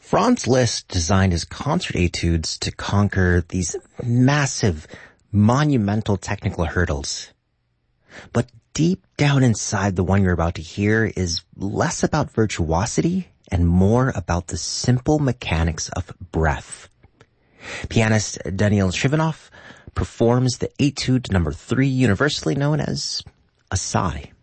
Franz Liszt designed his concert etudes to conquer these massive, monumental technical hurdles. But deep down inside, the one you're about to hear is less about virtuosity and more about the simple mechanics of breath. Pianist Daniil Trifonov performs the Etude No. 3, universally known as a sigh.